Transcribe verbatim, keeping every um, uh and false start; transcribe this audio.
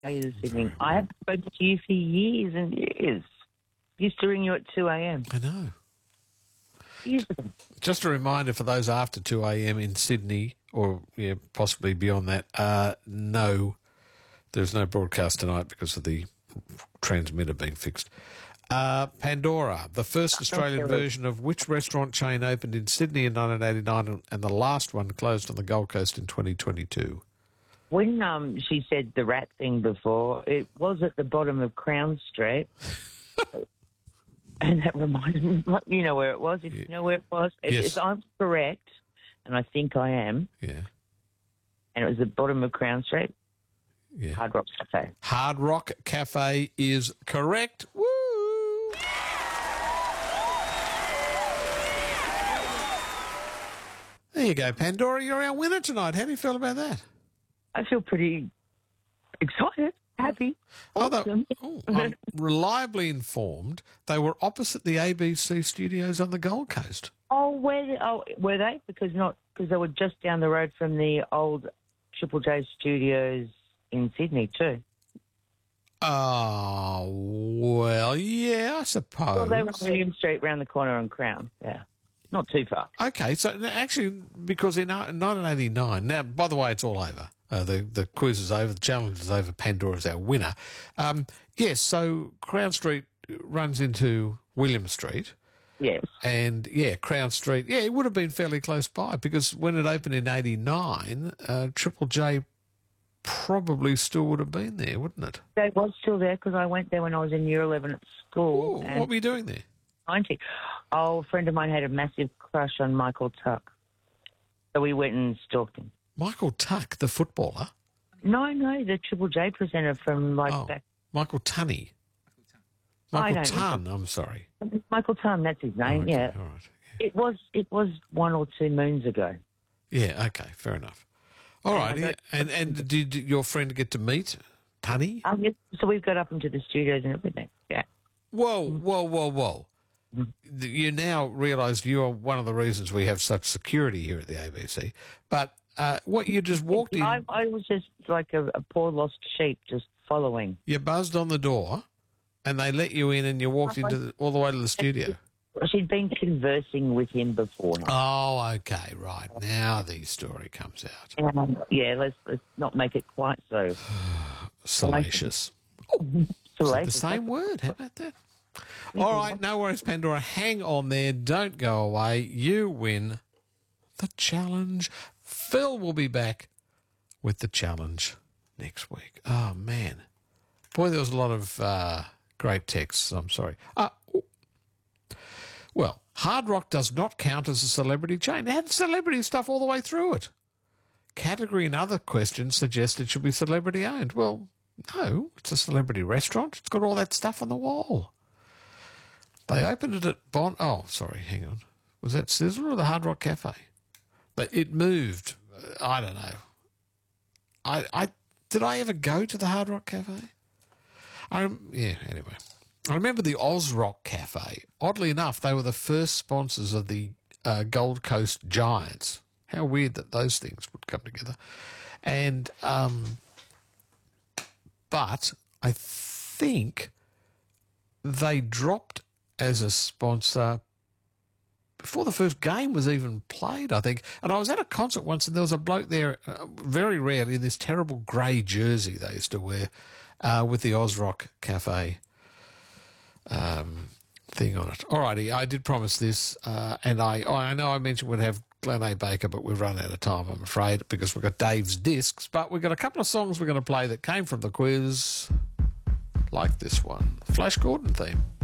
How are you this evening? I haven't spoken to you for years and years. Used to ring you at two a.m. I know. Years ago. Just a reminder for those after two a.m. in Sydney, or yeah, possibly beyond that, uh, no, there's no broadcast tonight because of the transmitter being fixed. Uh, Pandora, the first Australian version of which restaurant chain opened in Sydney in nineteen eighty-nine and the last one closed on the Gold Coast in twenty twenty-two? When um, she said the rat thing before, it was at the bottom of Crown Street. And that reminded me, you know where it was, if yeah. you know where it was. If, Yes. if I'm correct, and I think I am, Yeah. and it was the bottom of Crown Street, Yeah. Hard Rock Cafe. Hard Rock Cafe is correct. Woo! There you go, Pandora. You're our winner tonight. How do you feel about that? I feel pretty excited, happy, Oh, they- awesome. oh, I'm reliably informed they were opposite the A B C studios on the Gold Coast. Oh, were they, oh, were they? Because not because they were just down the road from the old Triple J studios in Sydney too. Oh, well, yeah, I suppose. Well, they were on William Street round the corner on Crown. Yeah, not too far. Okay, so n- actually, because in uh, nineteen eighty-nine, now, by the way, it's all over. Uh, the, the quiz is over, the challenge is over, Pandora's our winner. Um, yes, so Crown Street runs into William Street. Yes. And, yeah, Crown Street, yeah, it would have been fairly close by because when it opened in eighty-nine, uh, Triple J probably still would have been there, wouldn't it? They was still there because I went there when I was in year eleven at school. Ooh, and what were you doing there? ninety. Oh, a friend of mine had a massive crush on Michael Tuck. So we went and stalked him. Michael Tuck, the footballer? No, no, the Triple J presenter from like Oh, back. Michael Tunney. I Michael don't know. Tunn, I'm sorry. Michael Tunn, that's his name, Oh, okay, yeah. all right. Yeah. It was it was one or two moons ago. Yeah, okay, fair enough. All right, yeah, and and did your friend get to meet Tunny? Um, yes, so we've got up into the studios and everything, yeah. Whoa, whoa, whoa, whoa. You now realise you are one of the reasons we have such security here at the A B C. But uh, what, you just walked in, I, I was just like a, a poor lost sheep just following. you buzzed on the door, and they let you in and you walked into the, all the way to the studio. She'd been conversing with him before. Oh, okay, right. Now the story comes out. Um, yeah, let's, let's not make it quite so Salacious. Is that salacious. the same word? How about that? All right, no worries, Pandora. Hang on there. Don't go away. You win the challenge. Phil will be back with the challenge next week. Oh, man. Boy, there was a lot of uh, great texts. I'm sorry. Uh, well, Hard Rock does not count as a celebrity chain. It had celebrity stuff all the way through it. Category and other questions suggest it should be celebrity owned. Well, no, it's a celebrity restaurant. It's got all that stuff on the wall. They opened it at Bond. Oh, sorry, hang on. Was that Sizzler or the Hard Rock Cafe? But it moved. Uh, I don't know. I, I did I ever go to the Hard Rock Cafe? I yeah. Anyway, I remember the Oz Rock Cafe. Oddly enough, they were the first sponsors of the uh, Gold Coast Giants. How weird that those things would come together. And um, but I think they dropped as a sponsor before the first game was even played, I think. And I was at a concert once and there was a bloke there, uh, very rarely, in this terrible grey jersey they used to wear uh, with the Oz Rock Cafe um, thing on it. All righty, I did promise this, uh, and I I know I mentioned we'd have Glen A. Baker, but we've run out of time, I'm afraid, because we've got Dave's discs. But we've got a couple of songs we're going to play that came from the quiz, like this one, Flash Gordon theme.